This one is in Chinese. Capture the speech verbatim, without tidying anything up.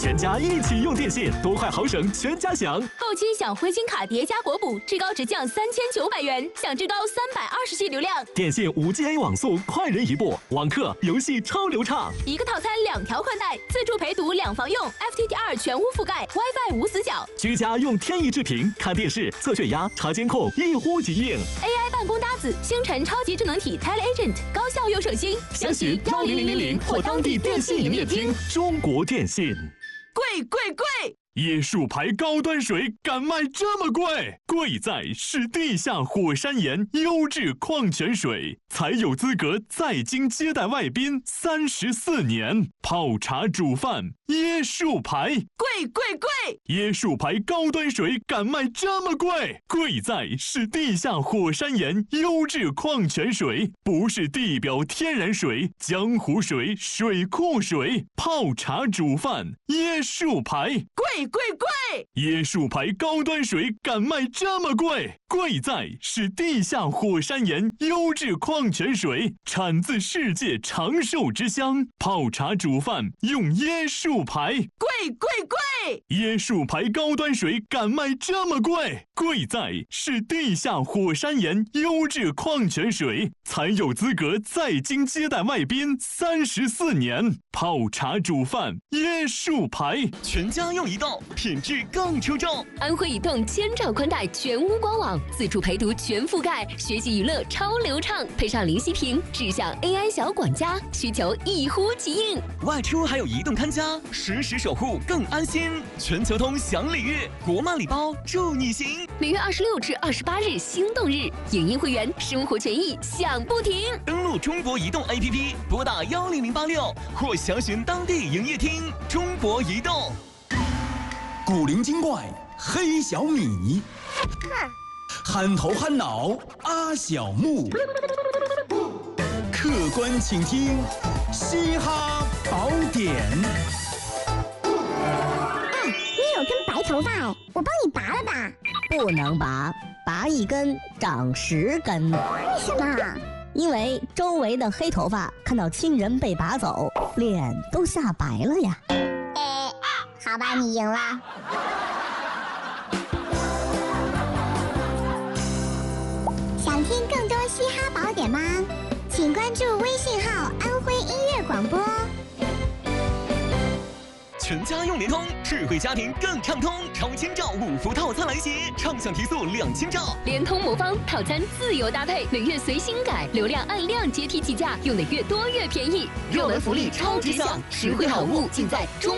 全家一起用电信，多快好省，全家享。 购机享灰金卡叠加国补，至高直降三千九百元，享至高三百二十 G 流量。 电信五 G A 网速，快人一步，网课游戏超流畅。 一个套餐两条宽带，自助陪读两房用 ，F T T R 全屋覆盖 ，WiFi 无死角。 居家用天翼智屏看电视、测血压、查监控，一呼即应。 A I 办公搭子，星辰超级智能体 TeleAgent， 高效又省心。 详询幺零零零零或当地电信营业厅。中国电信。 贵贵贵！ 椰树牌高端水敢卖这么贵？贵在是地下火山岩优质矿泉水，才有资格在京接待外宾三十四年。泡茶煮饭，椰树牌， 贵贵贵！ 椰树牌高端水敢卖这么贵？贵在是地下火山岩优质矿泉水，不是地表天然水、江湖水、水库水。泡茶煮饭，椰树牌， 贵贵贵！ 椰树牌高端水敢卖这么贵？贵在是地下火山岩优质矿泉水，产自世界长寿之乡。泡茶煮饭用椰树牌， 贵贵贵！ 椰树牌高端水敢卖这么贵？贵在是地下火山岩优质矿泉水，才有资格在京接待外宾三十四年。泡茶煮饭，椰树牌， 全家用移动，品质更出众。 安徽移动千兆宽带全屋官网，自助陪读全覆盖，学习娱乐超流畅，配上零息屏，智享 A I 小管家，需求一呼即应。 外出还有移动看家，实时守护更安心。全球通享礼遇，国漫礼包助你行。 每月二十六至二十八日心动日，影音会员生活权益享不停。 登录中国移动 A P P， 拨打幺零零八六或详询当地营业厅。中国移动。 古灵精怪黑小米，憨头憨脑阿小木，客官请听嘻哈宝典。 哎，你有根白头发，我帮你拔了吧。 不能拔，拔一根长十根。 为什么？ 因为周围的黑头发看到亲人被拔走，脸都吓白了呀。 哎，好吧，你赢了。想听更多嘻哈宝典吗？请关注微信号安徽音乐广播。 全家用联通，智慧家庭更畅通。超千兆五伏套餐来袭，畅享提速两千兆。 联通魔方套餐自由搭配，每月随心改，流量按量阶梯起价，用的越多越便宜。 热门福利超值享，实惠好物尽在中